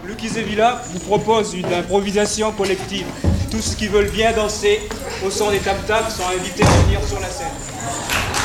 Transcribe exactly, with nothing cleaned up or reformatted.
Lucky Zevilla vous propose une improvisation collective. Tous ceux qui veulent bien danser au son des tam-tams sont invités à venir sur la scène.